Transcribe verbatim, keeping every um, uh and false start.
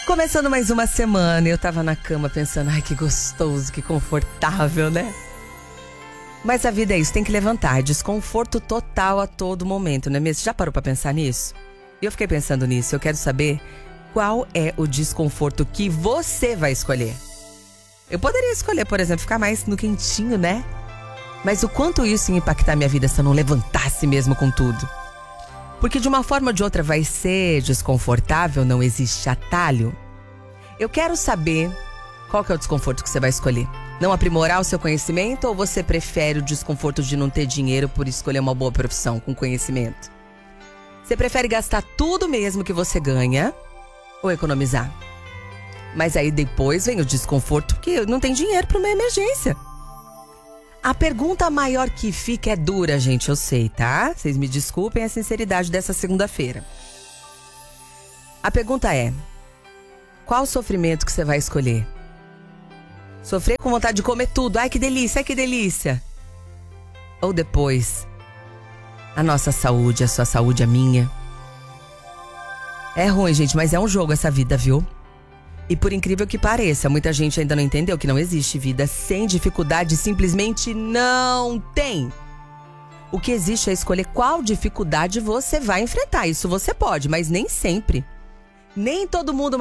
Começando mais uma semana, eu tava na cama pensando, ai, que gostoso, que confortável, né? Mas a vida é isso, tem que levantar, desconforto total a todo momento, não é mesmo? Você já parou pra pensar nisso? E eu fiquei pensando nisso, eu quero saber qual é o desconforto que você vai escolher. Eu poderia escolher, por exemplo, ficar mais no quentinho, né? Mas o quanto isso ia impactar minha vida se eu não levantasse mesmo com tudo? Porque de uma forma ou de outra vai ser desconfortável, não existe atalho. Eu quero saber qual que é o desconforto que você vai escolher. Não aprimorar o seu conhecimento ou você prefere o desconforto de não ter dinheiro por escolher uma boa profissão com conhecimento? Você prefere gastar tudo mesmo que você ganha ou economizar? Mas aí depois vem o desconforto porque não tem dinheiro para uma emergência. A pergunta maior que fica é dura, gente, eu sei, tá? Vocês me desculpem a sinceridade dessa segunda-feira. A pergunta é: qual o sofrimento que você vai escolher? Sofrer com vontade de comer tudo, ai que delícia, ai que delícia. Ou depois, a nossa saúde, a sua saúde, a minha. É ruim, gente, mas é um jogo essa vida, viu? E por incrível que pareça, muita gente ainda não entendeu que não existe vida sem dificuldade, simplesmente não tem. O que existe é escolher qual dificuldade você vai enfrentar. Isso você pode, mas nem sempre. Nem todo mundo